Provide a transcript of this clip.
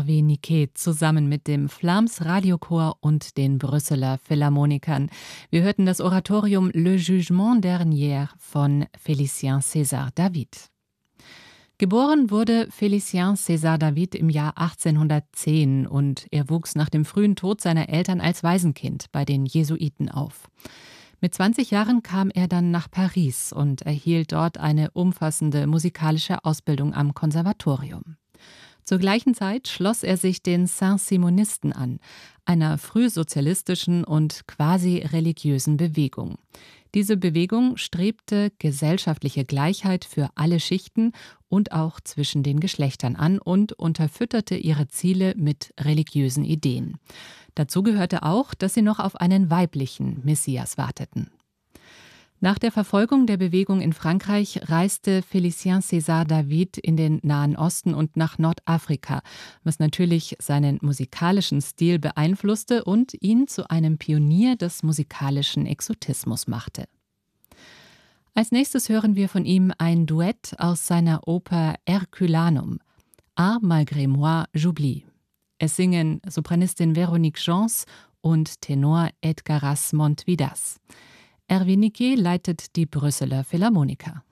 Hervé Niquet zusammen mit dem Flams Radiochor und den Brüsseler Philharmonikern. Wir hörten das Oratorium Le Jugement dernier von Félicien César David. Geboren wurde Félicien César David im Jahr 1810 und er wuchs nach dem frühen Tod seiner Eltern als Waisenkind bei den Jesuiten auf. Mit 20 Jahren kam er dann nach Paris und erhielt dort eine umfassende musikalische Ausbildung am Konservatorium. Zur gleichen Zeit schloss er sich den Saint-Simonisten an, einer frühsozialistischen und quasi religiösen Bewegung. Diese Bewegung strebte gesellschaftliche Gleichheit für alle Schichten und auch zwischen den Geschlechtern an und unterfütterte ihre Ziele mit religiösen Ideen. Dazu gehörte auch, dass sie noch auf einen weiblichen Messias warteten. Nach der Verfolgung der Bewegung in Frankreich reiste Félicien César David in den Nahen Osten und nach Nordafrika, was natürlich seinen musikalischen Stil beeinflusste und ihn zu einem Pionier des musikalischen Exotismus machte. Als nächstes hören wir von ihm ein Duett aus seiner Oper Herculanum, Ah, malgré moi, j'oublie. Es singen Sopranistin Véronique Gens und Tenor Edgaras Montvidas. Hervé Niquet leitet die Brüsseler Philharmoniker.